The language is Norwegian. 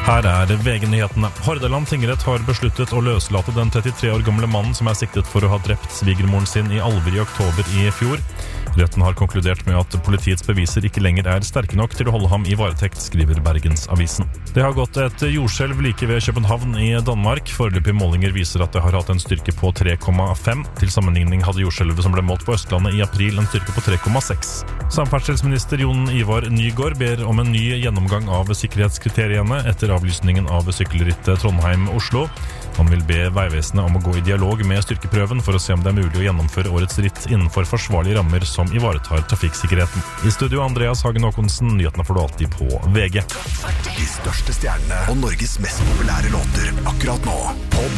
Her VG-nyhetene. Hordaland tingrett har besluttet å løslate den 33 år gamle mannen som siktet for å ha drept svigermoren sin i Alver i oktober i fjor. Retten har konkludert med at politiets beviser ikke lenger sterke nok til å holde ham i varetekt, skriver Bergensavisen. Det har gått et jordskjelv like ved København i Danmark. Foreløpige målinger viser at det har hatt en styrke på 3,5. Til sammenligning hadde jordskjelvet som ble målt på Østlandet i april en styrke på 3,6. Samferdselsminister Jon Ivar Nygård ber om en ny gjennomgang av sikkerhetskriteriene etter avlysningen av sykkelrittet Trondheim-Oslo. Han vil be Veivesenet om å gå i dialog med styrkeprøven for å se om det mulig å gjennomføre årets ritt innenfor forsvarlige rammer som ivaretar trafikksikkerheten. I studio Andreas Hagen Håkonsen, nyhetene får du alltid på VG. De største stjernene og Norges mest populære låter akkurat nå på